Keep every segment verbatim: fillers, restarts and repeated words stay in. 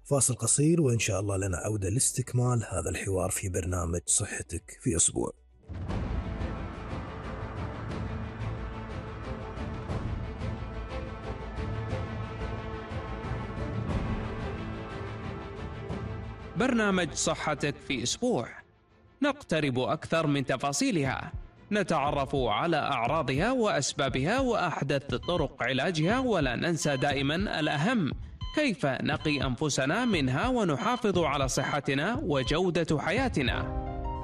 فاصل قصير وإن شاء الله لنا عودة لاستكمال هذا الحوار في برنامج صحتك في أسبوع. برنامج صحتك في أسبوع، نقترب أكثر من تفاصيلها، نتعرف على أعراضها وأسبابها وأحدث طرق علاجها، ولا ننسى دائما الأهم: كيف نقي أنفسنا منها ونحافظ على صحتنا وجودة حياتنا.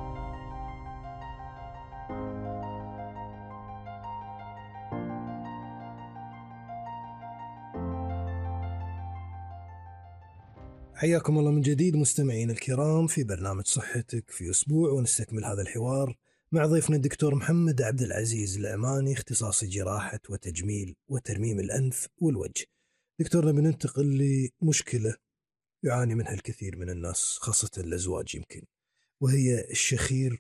حياكم الله من جديد مستمعين الكرام في برنامج صحتك في أسبوع، ونستكمل هذا الحوار مع ضيفنا الدكتور محمد عبد العزيز العماني، اختصاصي جراحة وتجميل وترميم الأنف والوجه. دكتورنا بننتقل لمشكلة يعاني منها الكثير من الناس خاصة الأزواج يمكن، وهي الشخير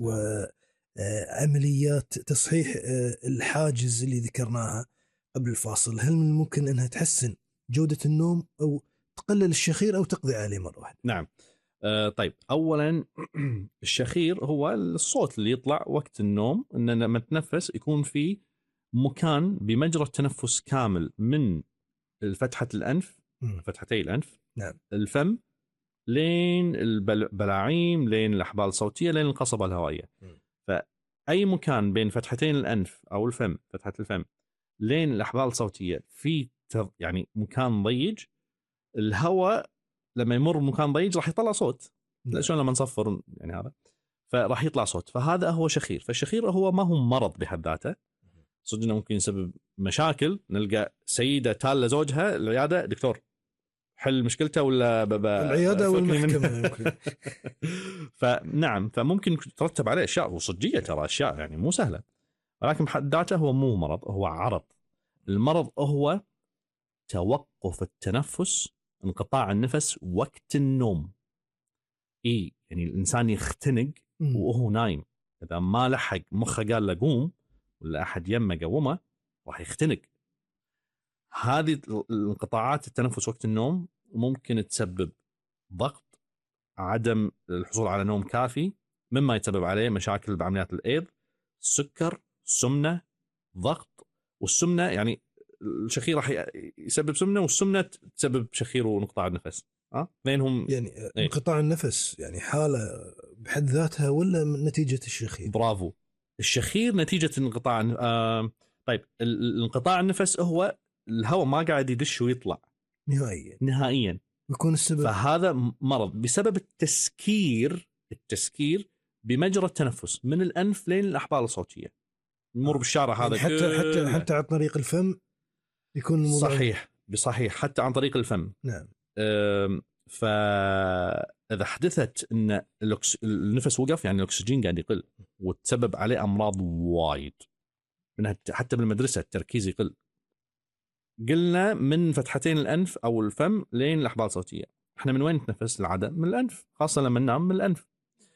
وعمليات تصحيح الحاجز اللي ذكرناها قبل الفاصل. هل من الممكن أنها تحسن جودة النوم أو تقلل الشخير أو تقضي عليه مرة واحدة؟ نعم. آه طيب، أولا الشخير هو الصوت اللي يطلع وقت النوم، إن لما تنفس يكون في مكان بمجرى التنفس كامل من فتحة الأنف، م. فتحتي الأنف، نعم. الفم لين البلاعيم لين الأحبال الصوتية لين القصبة الهوائية. م. فأي مكان بين فتحتين الأنف أو الفم، فتحة الفم لين الأحبال الصوتية، في يعني مكان ضيق، الهواء لما يمر بمكان ضيق راح يطلع صوت. لا شلون لما نصفر يعني هذا، فراح يطلع صوت. فهذا هو شخير. فالشخير هو ما هو مرض بحد ذاته، صدقنا ممكن يسبب مشاكل. نلقى سيدة تالة زوجها العيادة، دكتور حل مشكلته ولا العيادة والمحكمة. فنعم، فممكن ترتب عليه أشياء وصجية، ترى أشياء يعني مو سهلة، ولكن بحد ذاته هو مو مرض، هو عرض. المرض هو توقف التنفس، انقطاع النفس وقت النوم. إيه يعني الإنسان يختنق وهو نايم، إذا ما لحق مخه قال له قوم ولا أحد يمه قومه راح يختنق. هذه الانقطاعات التنفس وقت النوم ممكن تسبب ضغط، عدم الحصول على نوم كافي، مما يتسبب عليه مشاكل بعمليات الأيض، السكر، السمنة، ضغط. والسمنة يعني الشخير راح يسبب سمنة، والسمنة تسبب شخير وانقطاع النفس. ها بينهم يعني انقطاع النفس يعني حالة بحد ذاتها ولا نتيجة الشخير؟ برافو، الشخير نتيجة انقطاع. آه طيب، الانقطاع النفس هو الهواء ما قاعد يدش ويطلع نهائيا نهائيا، يكون السبب. فهذا مرض بسبب التسكير التسكير بمجرى التنفس من الأنف لين الأحبال الصوتية، نمر بالشارع يعني هذا حتى حتى حتى عن طريق الفم يكون الموضوع. صحيح بصحيح، حتى عن طريق الفم. نعم. فإذا حدثت أن النفس وقف، يعني الأكسجين قاعد يقل وتسبب عليه أمراض وايد، منها حتى بالمدرسة التركيز يقل. قلنا من فتحتين الأنف أو الفم لين الأحبال الصوتية. احنا من وين نتنفس العادة؟ من الأنف، خاصة لما ننام من الأنف.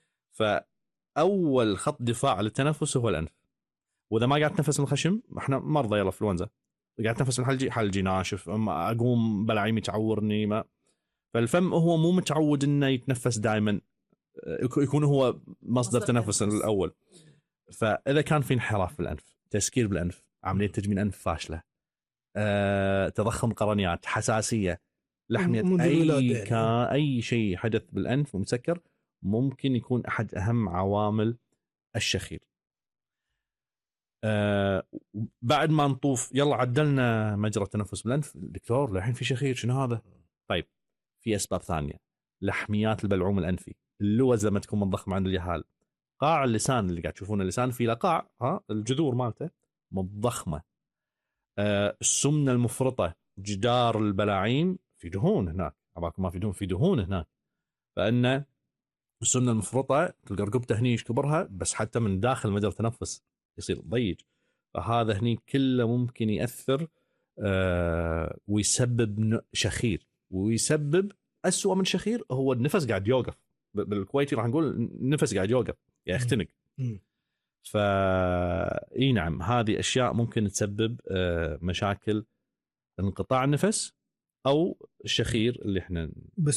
فأول خط دفاع للتنفس هو الأنف. وإذا ما قاعد تنفس من الخشم، احنا مرضى يلا فلونزا، قاعد تنفس من حلجي حلجي ناشف، أقوم بلعيمي تعورني. ما فالفم هو مو متعود إنه يتنفس دائما، يكون هو مصدر تنفس الأول. فإذا كان في انحراف في الأنف، تسكير بالأنف، عملية تجميل أنف فاشلة، أه، تضخم قرنيات، حساسية، لحمية، أي كان أي شيء حدث بالأنف ومسكر، ممكن يكون أحد أهم عوامل الشخير. أه بعد ما نطوف يلا عدلنا مجرى التنفس بالأنف، دكتور الحين في شخير، شنو هذا؟ طيب في أسباب ثانية، لحميات البلعوم الأنفي، اللوز لما تكون متضخمة عند اليهال، قاع اللسان اللي قاعد تشوفونه اللسان في لقاع، ها الجذور مالته متضخمة، أه السمنة المفرطة، جدار البلاعيم في دهون هناك، عباكم ما في دهون، في دهون هناك. فإن السمنة المفرطة تلقى رقبته هني يشكبرها، بس حتى من داخل مجرى التنفس يصير ضيق. فهذا هني كله ممكن يأثر أه ويسبب شخير، ويسبب أسوأ من شخير هو النفس قاعد يوقف. بالكويتي راح نقول النفس قاعد يوقف، يعني يختنق. فا اي نعم، هذه اشياء ممكن تسبب مشاكل انقطاع النفس او الشخير اللي احنا بس